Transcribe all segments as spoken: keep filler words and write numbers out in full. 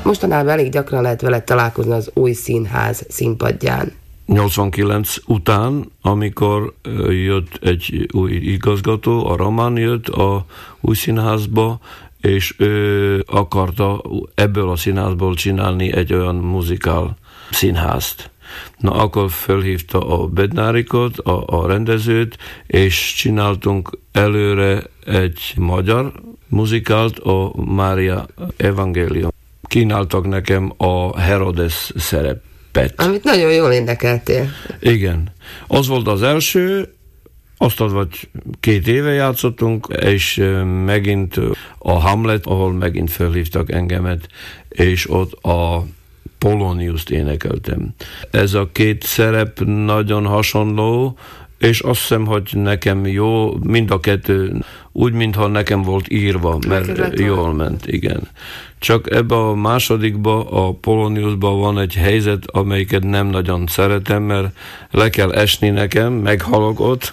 mostanában elég gyakran lehet vele találkozni az Új Színház színpadján. nyolcvankilenc után, amikor jött egy új igazgató, a Roman jött a Új Színházba, és ő akarta ebből a színházból csinálni egy olyan muzikál színházt. Na, akkor felhívta a Bednárikot, a, a rendezőt, és csináltunk előre egy magyar muzikált, a Mária Evangélium. Kínáltak nekem a Herodes szerepet. Amit nagyon jól énekeltél. Igen. Az volt az első, azt vagy két éve játszottunk, és megint a Hamlet, ahol megint felhívtak engemet, és ott a Poloniuszt énekeltem. Ez a két szerep nagyon hasonló, és azt hiszem, hogy nekem jó, mind a kettő, úgy, mintha nekem volt írva, mert jól ment, igen. Csak ebbe a másodikba, a Poloniusban van egy helyzet, amelyiket nem nagyon szeretem, mert le kell esni nekem, meghalok ott,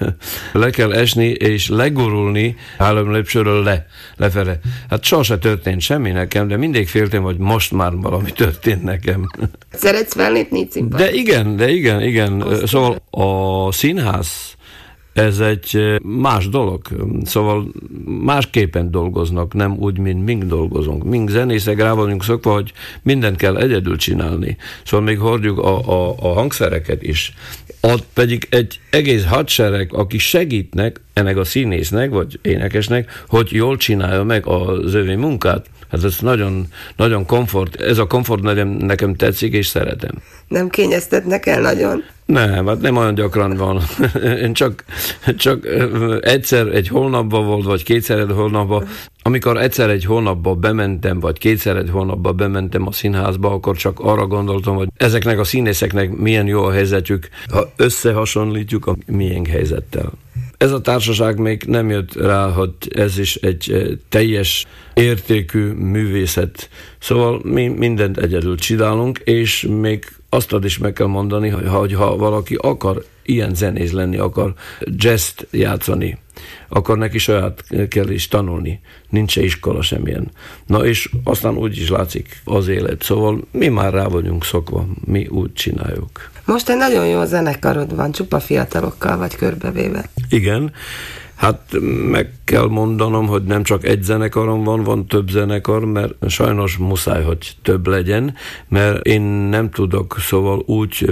le kell esni és legurulni három lépcsőről le, lefele. Hát sose történt semmi nekem, de mindig féltem, hogy most már valami történt nekem. Szeretsz fellépni színpadon? De igen, de igen, igen. Azt szóval a színház, ez egy más dolog. Szóval másképpen dolgoznak, nem úgy, mint mink dolgozunk. Mink zenészek rá vagyunk szokva, hogy mindent kell egyedül csinálni. Szóval még hordjuk a, a, a hangszereket is. Ott pedig egy egész hadsereg, aki segítnek ennek a színésznek, vagy énekesnek, hogy jól csinálja meg az övé munkát. Hát ez nagyon, nagyon komfort, ez a komfort nekem, nekem tetszik, és szeretem. Nem kényeztetnek el nagyon? Nem, hát nem olyan gyakran van. Én csak, csak egyszer egy hónapban volt, vagy kétszer egy hónapban. Amikor egyszer egy hónapban bementem, vagy kétszer egy hónapban bementem a színházba, akkor csak arra gondoltam, hogy ezeknek a színészeknek milyen jó a helyzetük, ha összehasonlítjuk a miénk helyzettel. Ez a társaság még nem jött rá, hogy ez is egy teljes értékű művészet. Szóval mi mindent egyedül csinálunk, és még azt is meg kell mondani, hogy ha valaki akar ilyen zenész lenni, akar jazzt játszani, akkor neki saját kell is tanulni. Nincs iskola semmilyen. Na és aztán úgy is látszik az élet. Szóval mi már rá vagyunk szokva, mi úgy csináljuk. Most egy nagyon jó zenekarod van, csupa fiatalokkal vagy körbevéve. Igen. Hát meg kell mondanom, hogy nem csak egy zenekarom van, van több zenekar, mert sajnos muszáj, hogy több legyen, mert én nem tudok szóval úgy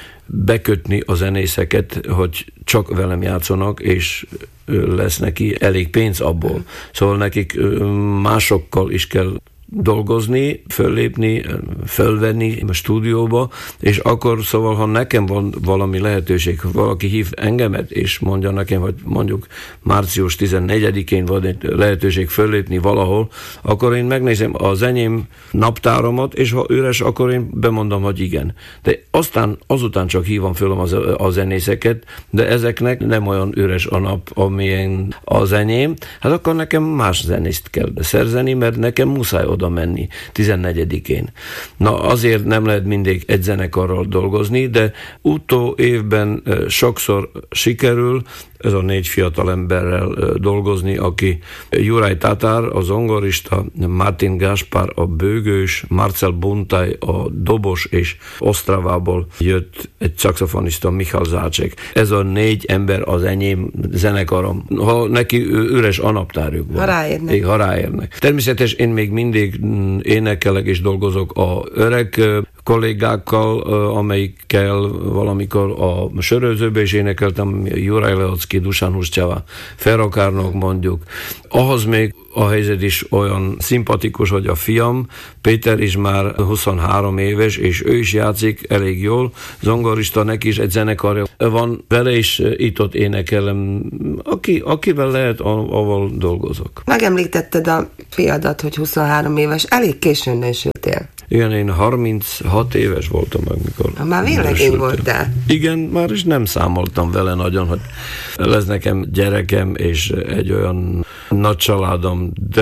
bekötni a zenészeket, hogy csak velem játszanak, és lesz neki elég pénz abból. Szóval nekik másokkal is kell dolgozni, föllépni, fölvenni a stúdióba, és akkor szóval, ha nekem van valami lehetőség, valaki hív engemet, és mondja nekem, hogy mondjuk március tizennegyedikén van egy lehetőség föllépni valahol, akkor én megnézem az enyém naptáromat, és ha üres, akkor én bemondom, hogy igen. De aztán, azután csak hívom föl az, a zenészeket, de ezeknek nem olyan üres a nap, amilyen az enyém, hát akkor nekem más zenészt kell szerzeni, mert nekem muszáj oda menni tizennegyedikén. Na azért nem lehet mindig egy zenekarral dolgozni, de utó évben sokszor sikerül ez a négy fiatal emberrel dolgozni, aki Juraj Tatár, a zongorista, Martin Gáspár, a bőgős, Marcel Buntaj, a dobos, és Osztravából jött egy szaxofonista, Michal Zácsek. Ez a négy ember az enyém zenekarom. Ha neki üres a naptárjuk van. Ha ráérnek. É, ha ráérnek. Természetes, én még mindig énekelek és dolgozok a öreg kollégákkal, amelyikkel valamikor a Sörözőbe is énekeltem, Juraj Leocki, Dusan Huscsava, Ferrokárnok mondjuk. Ahhoz még a helyzet is olyan szimpatikus, hogy a fiam, Péter is már huszonhárom éves, és ő is játszik elég jól, zongorista, neki is egy zenekarja van, vele is itt-ott énekelem, aki, akivel lehet, ahol dolgozok. Megemlítetted a fiadat, hogy huszonhárom éves, elég későn nősültél. Igen, én harminchat éves voltam, amikor... Már véglegény voltál. Igen, már is nem számoltam vele nagyon, hogy lesz nekem gyerekem, és egy olyan nagy családom, de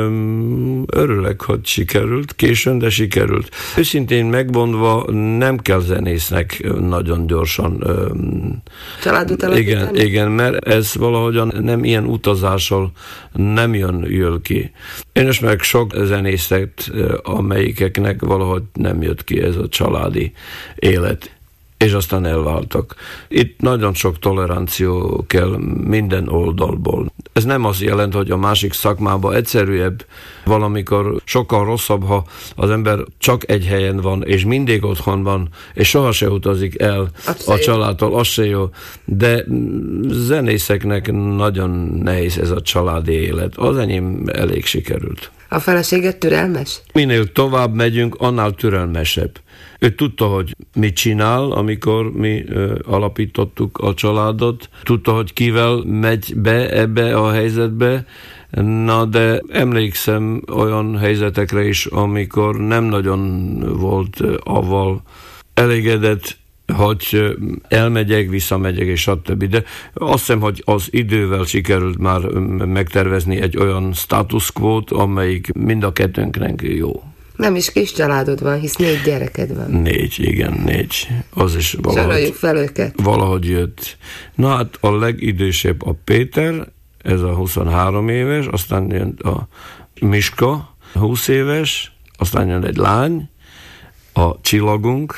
örülök, hogy sikerült, későn, de sikerült. Őszintén megmondva, nem kell zenésznek nagyon gyorsan. Családot alapítani? Igen, igen, mert ez valahogyan nem ilyen utazással nem jön, jön ki. Én ismerek sok zenészet, amelyikeknek valahogy nem jött ki ez a családi élet, és aztán elváltak. Itt nagyon sok tolerancia kell minden oldalból. Ez nem azt jelent, hogy a másik szakmában egyszerűbb, valamikor sokkal rosszabb, ha az ember csak egy helyen van, és mindig otthon van, és soha se utazik el Abszolút. A családtól, az se jó. De zenészeknek nagyon nehéz ez a családi élet. Az enyém elég sikerült. A feleséget türelmes? Minél tovább megyünk, annál türelmesebb. Ő tudta, hogy mit csinál, amikor mi ö, alapítottuk a családot. Tudta, hogy kivel megy be ebbe a helyzetbe. Na, de emlékszem olyan helyzetekre is, amikor nem nagyon volt avval elégedett, hogy elmegyek, visszamegyek, és stb. De azt hiszem, hogy az idővel sikerült már megtervezni egy olyan status quo-t, amelyik mind a kettőnknek jó. Nem is kis családod van, hisz négy gyereked van. Négy, igen, négy. Az is valahogy, fel őket. valahogy jött. Na hát a legidősebb a Péter, ez a huszonhárom éves, aztán jön a Miska, húsz éves, aztán jön egy lány, a csillagunk,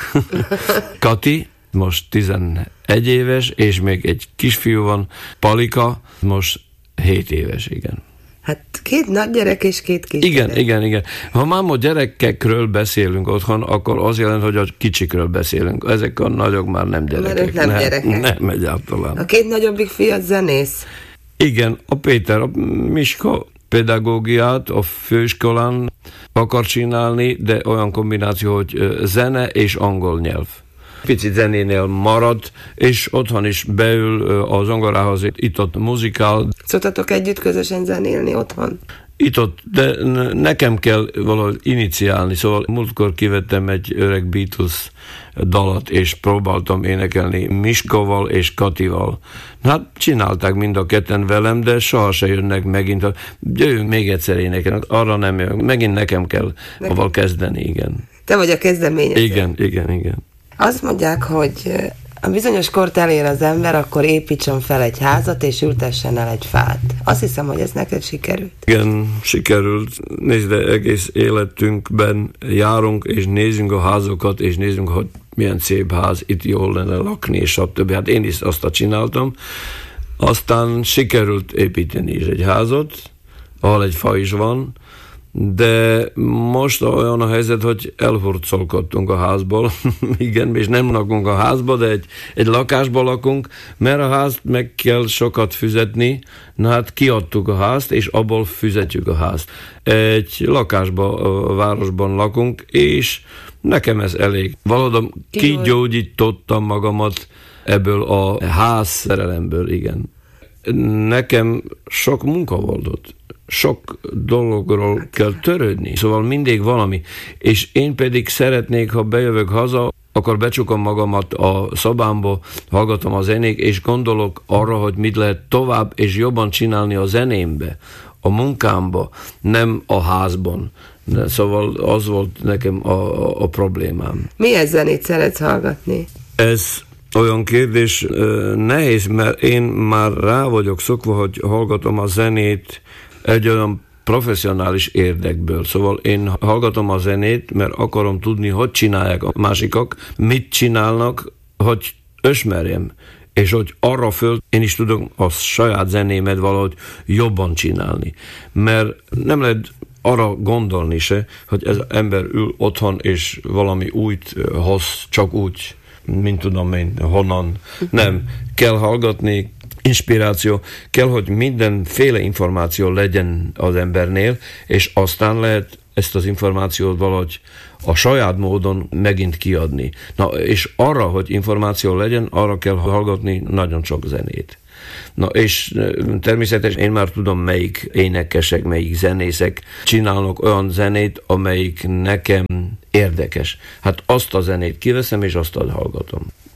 Kati, most tizenegy éves, és még egy kisfiú van, Palika, most hét éves, igen. Hát két nagy gyerek és két kis Igen, gyerek. igen, igen. Ha már a gyerekekről beszélünk otthon, akkor az jelent, hogy a kicsikről beszélünk. Ezek a nagyok már nem gyerekek. Nem, nem gyerekek. Nem, egyáltalán. A két nagyobbik fiat zenész? Igen, a Péter, a Miska pedagógiát a főiskolán akar csinálni, de olyan kombináció, hogy zene és angol nyelv. Picit zenénél marad, és otthon is beül a zongorához, itt-ott muzikál. Szoktatok együtt közösen zenélni otthon? Itt-ott, de nekem kell valahogy iniciálni, szóval múltkor kivettem egy öreg Beatles dalat, és próbáltam énekelni Miskaval és Katival. Hát csinálták mind a ketten velem, de soha se jönnek megint. Jöjjünk még egyszer énekelni, arra nem jön. Megint nekem kell nekem. avval kezdeni, igen. Te vagy a kezdeményező. Igen, igen, igen. Azt mondják, hogy a bizonyos kort elér az ember, akkor építsen fel egy házat, és ültessen el egy fát. Azt hiszem, hogy ez neked sikerült. Igen, sikerült. Nézd, de egész életünkben járunk, és nézzünk a házokat, és nézzünk, hogy milyen szép ház, itt jól lenne lakni, és stb. Hát én is azt csináltam. Aztán sikerült építeni is egy házat, ahol egy fa is van, de most olyan a helyzet, hogy elhurcolkodtunk a házból, igen, és nem lakunk a házba, de egy, egy lakásban lakunk, mert a házt meg kell sokat fizetni, na hát kiadtuk a házt, és abból fizetjük a házt. Egy lakásban, a városban lakunk, és nekem ez elég. Valóban kigyógyítottam magamat ebből a ház szerelemből, igen. Nekem sok munka volt ott. Sok dologról kell törődni, szóval mindig valami. És én pedig szeretnék, ha bejövök haza, akkor becsukom magamat a szobámba, hallgatom a zenét, és gondolok arra, hogy mit lehet tovább és jobban csinálni a zenémbe, a munkámba, nem a házban. Szóval az volt nekem a, a, a problémám. Milyen zenét szeretsz hallgatni? Ez olyan kérdés nehéz, mert én már rá vagyok szokva, hogy hallgatom a zenét egy olyan professzionális érdekből. Szóval én hallgatom a zenét, mert akarom tudni, hogy csinálják a másikak, mit csinálnak, hogy ismerjem, és hogy arra föl én is tudom a saját zenémet valahogy jobban csinálni. Mert nem lehet arra gondolni se, hogy ez ember ül otthon, és valami újt hoz, csak úgy, mint tudom én, honnan. Nem, kell hallgatni, inspiráció, kell, hogy mindenféle információ legyen az embernél, és aztán lehet ezt az információt valahogy a saját módon megint kiadni. Na, és arra, hogy információ legyen, arra kell hallgatni nagyon sok zenét. Na, és természetesen én már tudom, melyik énekesek, melyik zenészek csinálnak olyan zenét, amelyik nekem érdekes. Hát azt a zenét kiveszem, és azt hallgatom.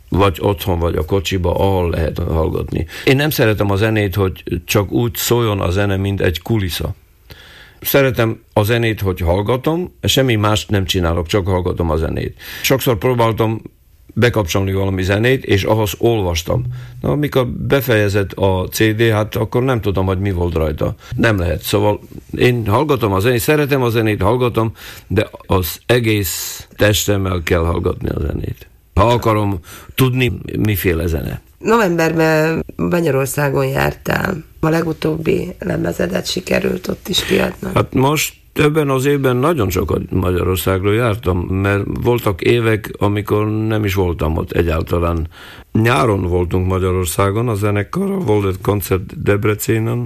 vagy otthon, vagy a kocsiba, ahol lehet hallgatni. Én nem szeretem a zenét, hogy csak úgy szóljon a zene, mint egy kulissza. Szeretem a zenét, hogy hallgatom, semmi mást nem csinálok, csak hallgatom a zenét. Sokszor próbáltam bekapcsolni valami zenét, és ahhoz olvastam. Na, amikor befejezett a cé dé, hát akkor nem tudom, hogy mi volt rajta. Nem lehet. Szóval én hallgatom a zenét, szeretem a zenét, hallgatom, de az egész testemmel kell hallgatni a zenét. Ha akarom tudni, miféle zene. Novemberben Magyarországon jártál. A legutóbbi lemezedet sikerült ott is kiadni. Hát most ebben az évben nagyon sokat Magyarországról jártam, mert voltak évek, amikor nem is voltam ott egyáltalán. Nyáron voltunk Magyarországon a zenekarral, volt egy koncert Debrecenen,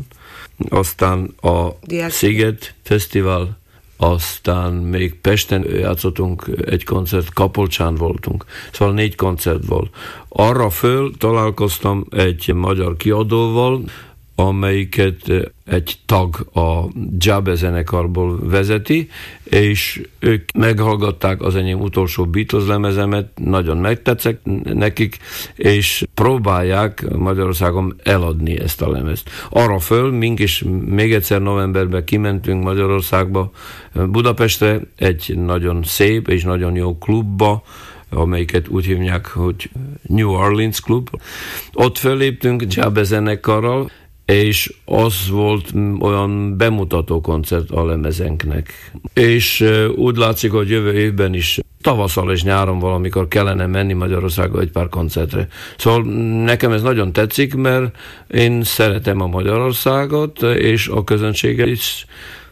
aztán a Diák. Sziget Fesztivál, aztán még Pesten játszottunk egy koncert, Kapolcsán voltunk. Szóval négy koncert volt. Arra föl találkoztam egy magyar kiadóval, amelyiket egy tag a Dzsábe zenekarból vezeti, és ők meghallgatták az enyém utolsó Beatles lemezemet, nagyon megtetszett nekik, és próbálják Magyarországon eladni ezt a lemezt. Arra föl, mink is még egyszer novemberben kimentünk Magyarországba, Budapestre, egy nagyon szép és nagyon jó klubba, amelyiket úgy hívják, hogy New Orleans Club. Ott föléptünk Dzsábe zenekarral, és az volt olyan bemutató koncert a lemezenknek. És úgy látszik, hogy jövő évben is tavasszal és nyáron valamikor kellene menni Magyarországra egy pár koncertre. Szóval nekem ez nagyon tetszik, mert én szeretem a Magyarországot, és a közönséget is,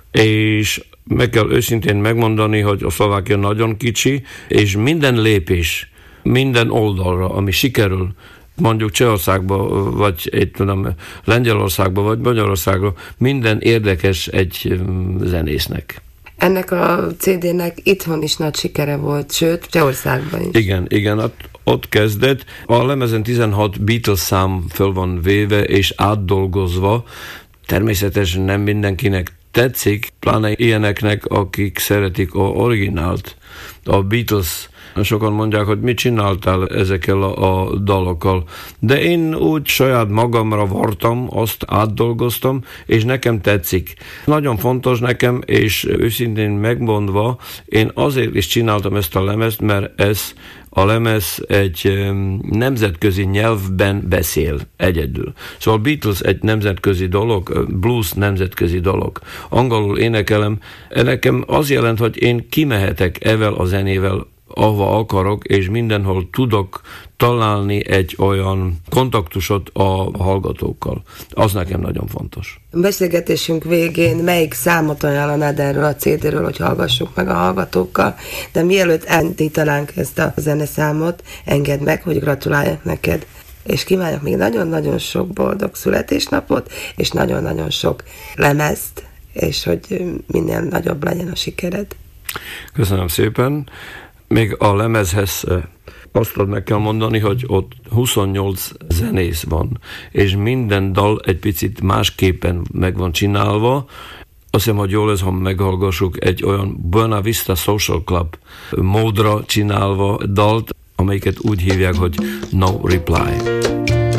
és meg kell őszintén megmondani, hogy a Szlovákia nagyon kicsi, és minden lépés, minden oldalra, ami sikerül, mondjuk Csehországba, vagy egy, tudom, Lengyelországba, vagy Magyarországra, minden érdekes egy zenésznek. Ennek a cé dének itthon is nagy sikere volt, sőt, Csehországban is. Igen, igen, ott, ott kezdett. A lemezen tizenhat Beatles szám föl van véve, és átdolgozva. Természetesen nem mindenkinek tetszik, pláne ilyeneknek, akik szeretik a originált, a Beatles. Sokan mondják, hogy mit csináltál ezekkel a, a dalokkal. De én úgy saját magamra vartam, azt átdolgoztam, és nekem tetszik. Nagyon fontos nekem, és őszintén megmondva, én azért is csináltam ezt a lemezt, mert ez a lemez egy nemzetközi nyelvben beszél egyedül. Szóval Beatles egy nemzetközi dolog, blues nemzetközi dolog. Angolul énekelem, nekem az jelent, hogy én kimehetek evel a zenével, ahova akarok, és mindenhol tudok találni egy olyan kontaktusot a hallgatókkal. Az nekem nagyon fontos. A beszélgetésünk végén melyik számot ajánlanád erről a cé déről, hogy hallgassuk meg a hallgatókkal, de mielőtt elindítanánk ezt a zeneszámot, engedd meg, hogy gratuláljak neked, és kívánok még nagyon-nagyon sok boldog születésnapot, és nagyon-nagyon sok lemezt, és hogy minél nagyobb legyen a sikered. Köszönöm szépen. Még a lemezhez azt meg kell mondani, hogy ott huszonnyolc zenész van, és minden dal egy picit másképpen meg van csinálva. Azt hiszem, hogy jól lesz, ha meghallgassuk egy olyan Buena Vista Social Club módra csinálva dalt, amelyiket úgy hívják, hogy No Reply.